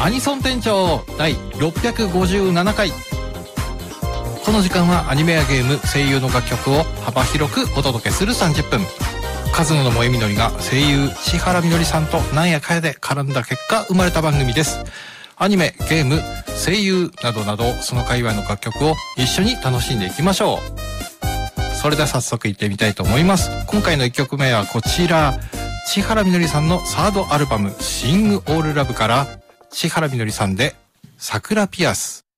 アニソン店長第657回。この時間はアニメやゲーム、声優の楽曲を幅広くお届けする30分。カズノの萌えみのりが声優千原みのりさんとなんやかやで絡んだ結果生まれた番組です。アニメ、ゲーム、声優などなどその界隈の楽曲を一緒に楽しんでいきましょう。それでは早速行ってみたいと思います。今回の1曲目はこちら、千原みのりさんのサードアルバムシングオールラブから千原みのりさんで桜ピアス。